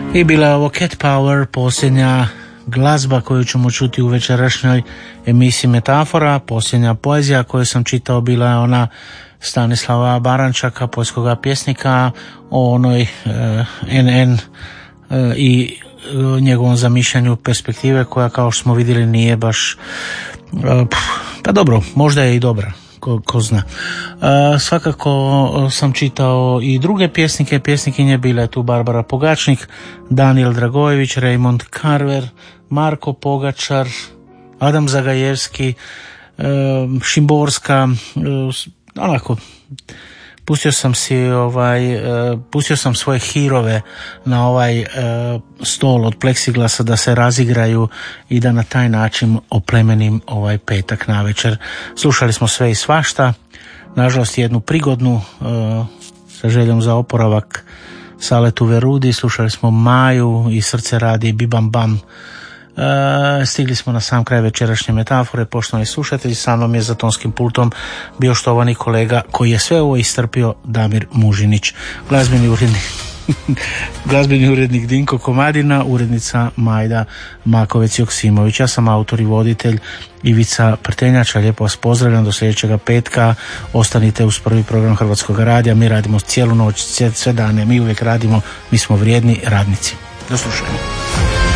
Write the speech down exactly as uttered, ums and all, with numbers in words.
I bila je ovo Cat Power, posljednja glazba koju ćemo čuti u večerašnjoj emisiji Metafora. Posljednja poezija koju sam čitao bila je ona Stanislava Barančaka, poljskoga pjesnika, o onoj e, en en e, i e, njegovom zamišljanju perspektive koja, kao što smo vidjeli, nije baš e, pa dobro, možda je i dobra. Ko, ko zna. E, svakako sam čitao i druge pjesnike, pjesnikinje, bila je tu Barbara Pogačnik, Daniel Dragojević, Raymond Carver, Marko Pogačar, Adam Zagajevski, e, Šimborska, e, onako pustio sam si ovaj, e, pustio sam svoje hirove na ovaj e, stol od pleksiglasa da se razigraju i da na taj način oplemenim ovaj petak navečer. Slušali smo sve i svašta, nažalost jednu prigodnu e, sa željom za oporavak Saletu Verudi, slušali smo Maju i Srce radi Bibam Bam. E, stigli smo na sam kraj večerašnje Metafore. Poštovani slušatelji, sa mnom je za tonskim pultom bio štovani kolega koji je sve ovo istrpio, Damir Mužinić, glazbeni urednik glazbeni urednik Dinko Komadina, urednica Majda Makovec-Joksimović. Ja sam autor i voditelj Ivica Prtenjača. Lijepo vas pozdravljam do sljedećega petka. Ostanite uz prvi program Hrvatskog radija. Mi radimo cijelu noć, sve dane, mi uvijek radimo, mi smo vrijedni radnici. Do slušanja.